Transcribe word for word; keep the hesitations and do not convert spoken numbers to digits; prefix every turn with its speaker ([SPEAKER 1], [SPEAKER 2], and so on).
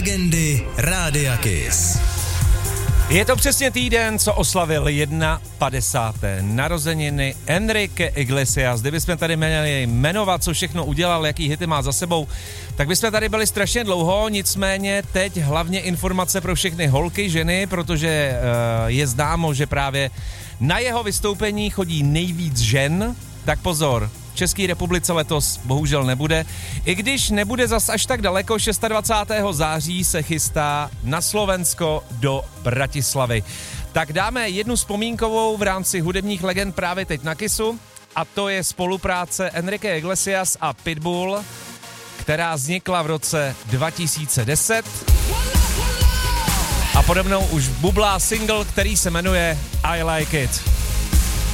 [SPEAKER 1] Legendy Rádia Kiss.
[SPEAKER 2] Je to přesně týden, co oslavil padesáté první narozeniny Enrique Iglesias. Kdybychom tady měli jmenovat, co všechno udělal, jaký hity má za sebou, tak bychom tady byli strašně dlouho, nicméně teď hlavně informace pro všechny holky, ženy, protože uh, je známo, že právě na jeho vystoupení chodí nejvíc žen, tak pozor. V České republice letos bohužel nebude. I když nebude zas až tak daleko, dvacátého šestého září se chystá na Slovensko do Bratislavy. Tak dáme jednu vzpomínkovou v rámci hudebních legend právě teď na Kissu, a to je spolupráce Enrique Iglesias a Pitbull, která vznikla v roce dva tisíce deset. A podobnou už bublá single, který se jmenuje I Like It.